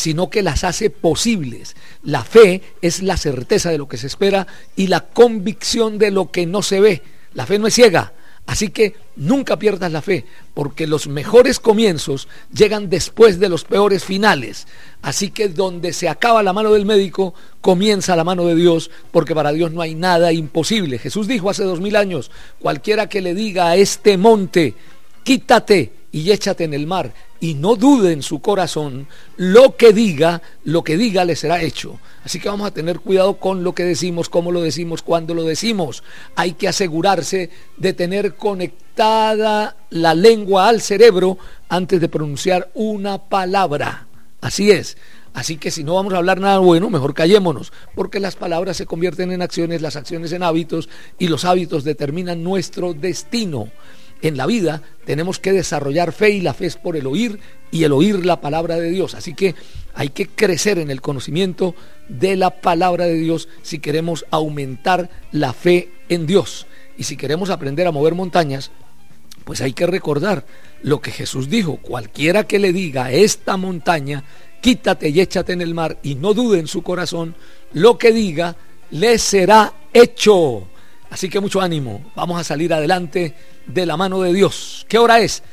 sino que las hace posibles. La fe es la certeza de lo que se espera y la convicción de lo que no se ve. La fe no es ciega. Así que nunca pierdas la fe, porque los mejores comienzos llegan después de los peores finales. Así que donde se acaba la mano del médico, comienza la mano de Dios, porque para Dios no hay nada imposible. Jesús dijo hace 2000 años, cualquiera que le diga a este monte, quítate y échate en el mar, y no dude en su corazón, lo que diga le será hecho. Así que vamos a tener cuidado con lo que decimos, cómo lo decimos, cuándo lo decimos. Hay que asegurarse de tener conectada la lengua al cerebro antes de pronunciar una palabra. Así es. Así que si no vamos a hablar nada bueno, mejor callémonos, porque las palabras se convierten en acciones, las acciones en hábitos, y los hábitos determinan nuestro destino. En la vida tenemos que desarrollar fe, y la fe es por el oír, y el oír la palabra de Dios. Así que hay que crecer en el conocimiento de la palabra de Dios si queremos aumentar la fe en Dios. Y si queremos aprender a mover montañas, pues hay que recordar lo que Jesús dijo: cualquiera que le diga a esta montaña, quítate y échate en el mar, y no dude en su corazón, lo que diga le será hecho. Así que mucho ánimo, vamos a salir adelante de la mano de Dios. ¿Qué hora es?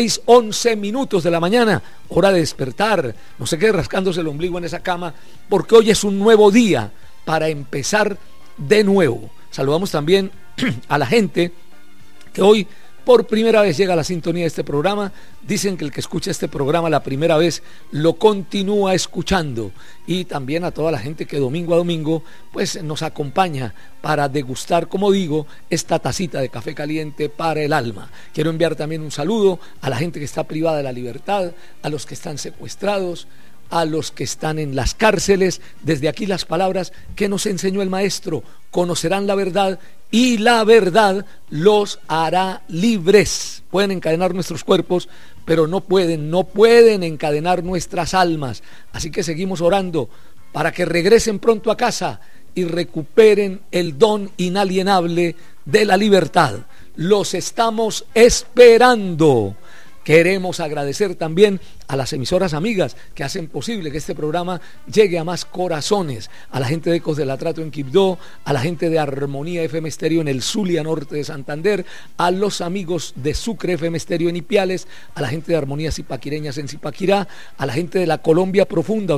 6:11 de la mañana, hora de despertar. No se quede rascándose el ombligo en esa cama, porque hoy es un nuevo día para empezar de nuevo. Saludamos también a la gente que hoy por primera vez llega a la sintonía de este programa. Dicen que el que escucha este programa la primera vez lo continúa escuchando, y también a toda la gente que domingo a domingo pues nos acompaña para degustar, como digo, esta tacita de café caliente para el alma. Quiero enviar también un saludo a la gente que está privada de la libertad, a los que están secuestrados, a los que están en las cárceles. Desde aquí las palabras que nos enseñó el maestro: conocerán la verdad y la verdad los hará libres. Pueden encadenar nuestros cuerpos, pero no pueden encadenar nuestras almas. Así que seguimos orando para que regresen pronto a casa y recuperen el don inalienable de la libertad. Los estamos esperando. Queremos agradecer también a las emisoras amigas que hacen posible que este programa llegue a más corazones: a la gente de Ecos del Atrato en Quibdó, a la gente de Armonía FM Estéreo en el Zulia Norte de Santander, a los amigos de Sucre FM Estéreo en Ipiales, a la gente de Armonía Zipaquireñas en Zipaquirá, a la gente de la Colombia Profunda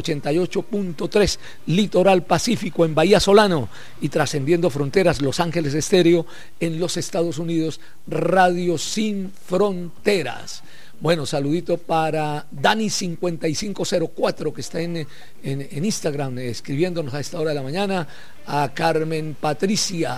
88.3 Litoral Pacífico en Bahía Solano, y trascendiendo fronteras, Los Ángeles Estéreo en los Estados Unidos, Radio Sin Fronteras. Bueno, saludito para Dani5504, que está en Instagram escribiéndonos a esta hora de la mañana, a Carmen Patricia,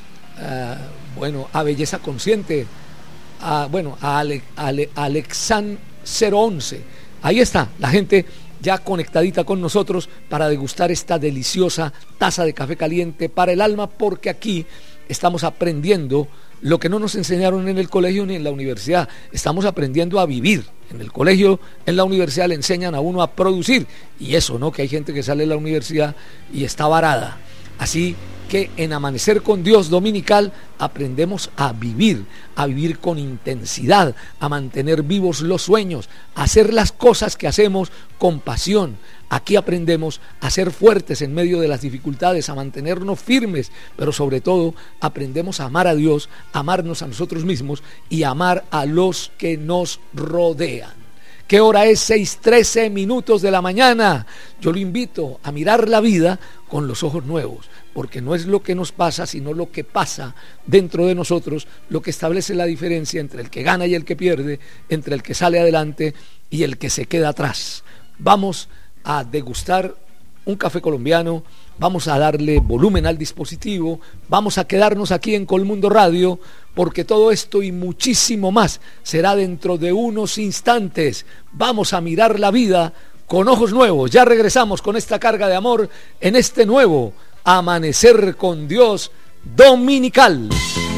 a Belleza Consciente, a Alexan 011. Ahí está la gente ya conectadita con nosotros para degustar esta deliciosa taza de café caliente para el alma, porque aquí estamos aprendiendo lo que no nos enseñaron en el colegio ni en la universidad. Estamos aprendiendo a vivir. En el colegio, en la universidad le enseñan a uno a producir, y eso, ¿no? Que hay gente que sale de la universidad y está varada. Así que en Amanecer con Dios dominical aprendemos a vivir con intensidad, a mantener vivos los sueños, a hacer las cosas que hacemos con pasión. Aquí aprendemos a ser fuertes en medio de las dificultades, a mantenernos firmes, pero sobre todo aprendemos a amar a Dios, a amarnos a nosotros mismos y a amar a los que nos rodean. ¿Qué hora es? 6:13 de la mañana. Yo lo invito a mirar la vida con los ojos nuevos, porque no es lo que nos pasa, sino lo que pasa dentro de nosotros lo que establece la diferencia entre el que gana y el que pierde, entre el que sale adelante y el que se queda atrás. Vamos a degustar un café colombiano, vamos a darle volumen al dispositivo, vamos a quedarnos aquí en Colmundo Radio, porque todo esto y muchísimo más será dentro de unos instantes. Vamos a mirar la vida con ojos nuevos. Ya regresamos con esta carga de amor en este nuevo Amanecer con Dios dominical.